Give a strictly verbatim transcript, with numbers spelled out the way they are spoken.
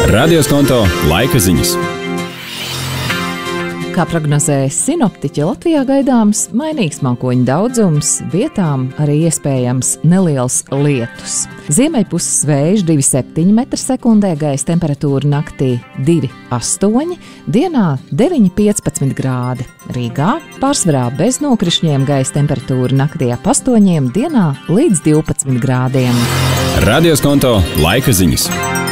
Radioskonto laika ziņas. Kā prognozēja sinoptiķi, Latvijā gaidāms mainīgs mākoņu daudzums, vietām arī iespējams neliels lietus. Ziemeļpuses vējš divi septiņi metri sekundē, gaisa temperatūra naktī divi astoņi, dienā deviņi piecpadsmit grādi. Rīgā pārsvarā bez nokrišņiem, gaisa temperatūra naktī ap astoņiem, dienā līdz divpadsmit grādiem. Radioskonto laika ziņas.